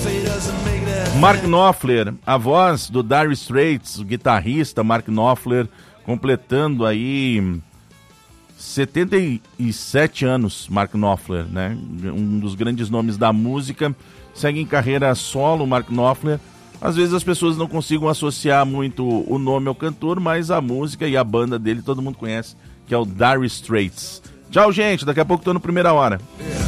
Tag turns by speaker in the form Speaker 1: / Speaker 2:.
Speaker 1: Mark Knopfler, a voz do Dire Straits, o guitarrista Mark Knopfler, completando aí 77 anos, Mark Knopfler, né? Um dos grandes nomes da música, segue em carreira solo, Mark Knopfler. Às vezes as pessoas não consigam associar muito o nome ao cantor, mas a música e a banda dele todo mundo conhece, que é o Dire Straits. Tchau, gente, daqui a pouco tô no Primeira Hora.